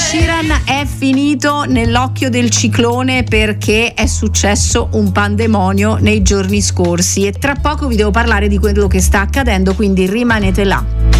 Sheeran è finito nell'occhio del ciclone perché è successo un pandemonio nei giorni scorsi e tra poco vi devo parlare di quello che sta accadendo, quindi rimanete là.